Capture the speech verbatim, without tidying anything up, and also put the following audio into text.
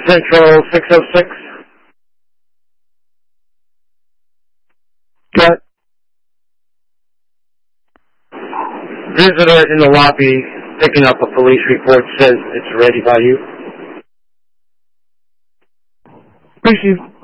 Central six oh six. Got Visitor in the lobby picking up a police report says it's ready by you. Received.